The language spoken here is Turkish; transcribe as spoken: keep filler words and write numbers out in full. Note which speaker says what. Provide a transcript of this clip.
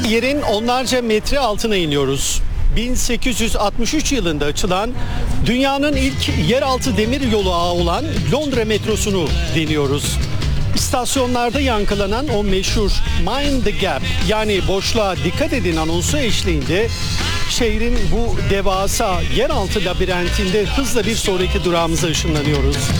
Speaker 1: Yerin onlarca metre altına iniyoruz. bin sekiz yüz altmış üç yılında açılan dünyanın ilk yeraltı demir yolu ağı olan Londra metrosunu deniyoruz. İstasyonlarda yankılanan o meşhur Mind the Gap, yani boşluğa dikkat edin anonsu eşliğinde şehrin bu devasa yeraltı labirentinde hızla bir sonraki durağımıza ışınlanıyoruz.